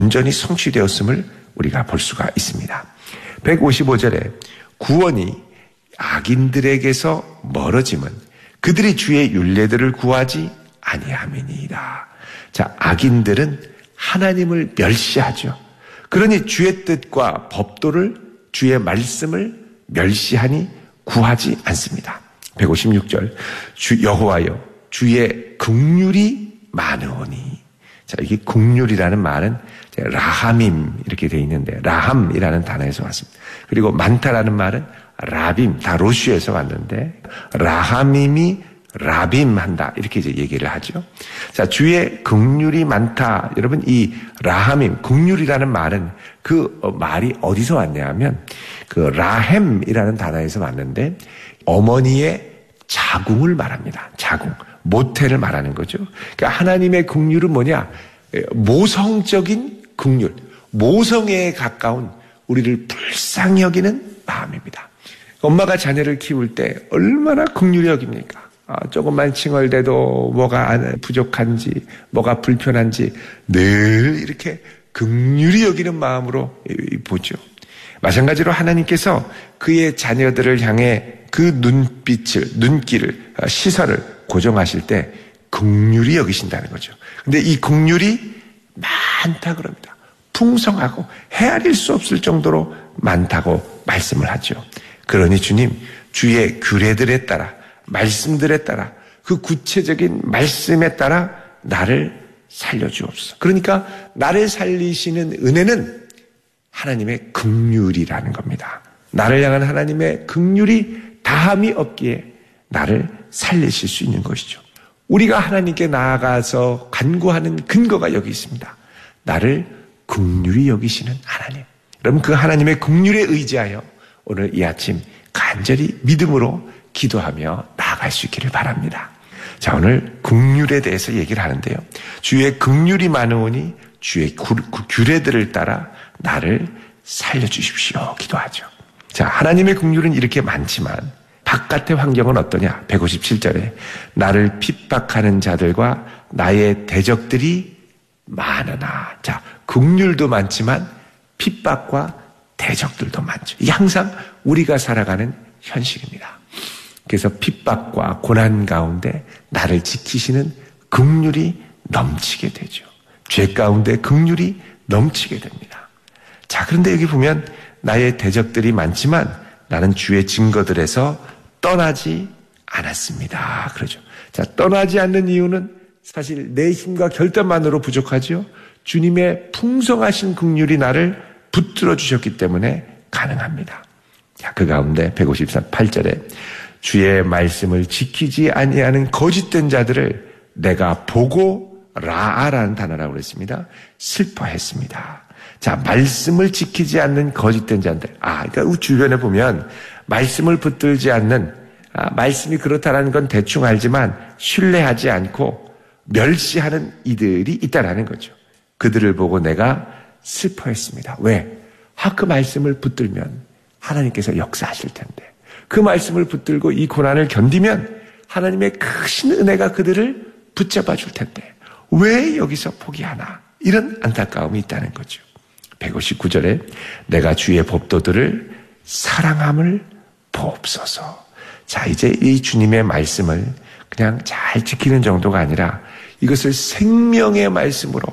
온전히 성취되었음을 우리가 볼 수가 있습니다. 155절에 구원이 악인들에게서 멀어짐은 그들이 주의 율례들을 구하지 아니함이니이다. 자, 악인들은 하나님을 멸시하죠. 그러니 주의 뜻과 법도를, 주의 말씀을 멸시하니 구하지 않습니다. 156절 주 여호와여 주의 긍휼이 많으오니. 자, 이게 긍휼이라는 말은 라함임 이렇게 되어 있는데 라함이라는 단어에서 왔습니다. 그리고 많다라는 말은 라빔, 다 로슈에서 왔는데 라함임이 라빔한다 이렇게 이제 얘기를 하죠. 자, 주의 긍휼이 많다. 여러분, 이 라함임, 긍휼이라는 말은 그 말이 어디서 왔냐면 그 라햄이라는 단어에서 왔는데 어머니의 자궁을 말합니다. 자궁, 모태를 말하는 거죠. 그러니까 하나님의 긍휼은 뭐냐? 모성적인 긍휼, 모성에 가까운 우리를 불쌍히 여기는 마음입니다. 엄마가 자녀를 키울 때 얼마나 긍휼히 여깁니까? 조금만 칭얼대도 뭐가 부족한지, 뭐가 불편한지 늘 이렇게 긍휼히 여기는 마음으로 보죠. 마찬가지로 하나님께서 그의 자녀들을 향해 그 눈길을, 시선을 고정하실 때 긍휼히 여기신다는 거죠. 근데 이 긍휼이 많다 그럽니다. 풍성하고 헤아릴 수 없을 정도로 많다고 말씀을 하죠. 그러니 주님, 주의 규례들에 따라, 말씀들에 따라, 그 구체적인 말씀에 따라 나를 살려주옵소서. 그러니까 나를 살리시는 은혜는 하나님의 긍휼이라는 겁니다. 나를 향한 하나님의 긍휼이 다함이 없기에 나를 살리실 수 있는 것이죠. 우리가 하나님께 나아가서 간구하는 근거가 여기 있습니다. 나를 긍휼히 여기시는 하나님. 여러분, 그 하나님의 긍휼에 의지하여 오늘 이 아침 간절히 믿음으로 기도하며 나아갈 수 있기를 바랍니다. 자, 오늘 긍휼에 대해서 얘기를 하는데요. 주의 긍휼이 많으오니 주의 규례들을 따라 나를 살려주십시오. 기도하죠. 자, 하나님의 긍휼은 이렇게 많지만 바깥의 환경은 어떠냐? 157절에 나를 핍박하는 자들과 나의 대적들이 많으나. 자, 긍휼도 많지만 핍박과 대적들도 많죠. 이게 항상 우리가 살아가는 현실입니다. 그래서 핍박과 고난 가운데 나를 지키시는 긍휼이 넘치게 되죠. 죄 가운데 긍휼이 넘치게 됩니다. 자, 그런데 여기 보면 나의 대적들이 많지만 나는 주의 증거들에서 떠나지 않았습니다. 그러죠. 자, 떠나지 않는 이유는 사실 내 힘과 결단만으로 부족하죠. 주님의 풍성하신 긍휼이 나를 붙들어 주셨기 때문에 가능합니다. 자, 그 가운데 158절에 주의 말씀을 지키지 아니하는 거짓된 자들을 내가 보고 라아라는 단어라고 그랬습니다. 슬퍼했습니다. 자, 말씀을 지키지 않는 거짓된 자들. 그러니까 우리 주변에 보면 말씀을 붙들지 않는, 말씀이 그렇다라는 건 대충 알지만 신뢰하지 않고 멸시하는 이들이 있다라는 거죠. 그들을 보고 내가 슬퍼했습니다. 왜? 그 말씀을 붙들면 하나님께서 역사하실 텐데, 그 말씀을 붙들고 이 고난을 견디면 하나님의 크신 은혜가 그들을 붙잡아 줄 텐데 왜 여기서 포기하나? 이런 안타까움이 있다는 거죠. 159절에 내가 주의 법도들을 사랑함을 보옵소서. 자, 이제 이 주님의 말씀을 그냥 잘 지키는 정도가 아니라 이것을 생명의 말씀으로,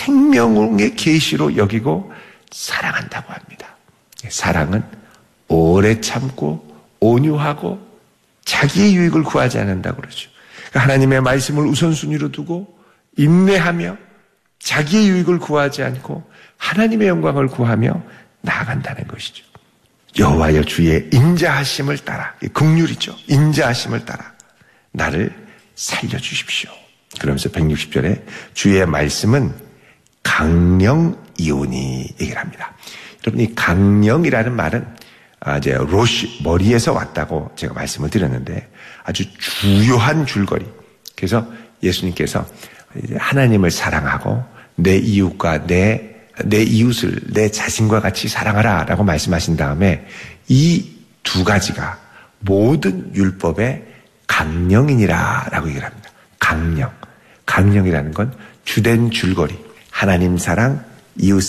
생명의 계시로 여기고 사랑한다고 합니다. 사랑은 오래 참고 온유하고 자기의 유익을 구하지 않는다고 그러죠. 그러니까 하나님의 말씀을 우선순위로 두고 인내하며 자기의 유익을 구하지 않고 하나님의 영광을 구하며 나아간다는 것이죠. 여호와여 주의 인자하심을 따라, 긍휼이죠. 인자하심을 따라 나를 살려주십시오. 그러면서 160절에 주의 말씀은 강령이오니 얘기를 합니다. 여러분, 이 강령이라는 말은 이제 로시, 머리에서 왔다고 제가 말씀을 드렸는데 아주 주요한 줄거리. 그래서 예수님께서 이제 하나님을 사랑하고 내 이웃과 내 이웃을 내 자신과 같이 사랑하라 라고 말씀하신 다음에 이 두 가지가 모든 율법의 강령이니라 라고 얘기를 합니다. 강령. 강령이라는 건 주된 줄거리. 하나님 사랑, 이웃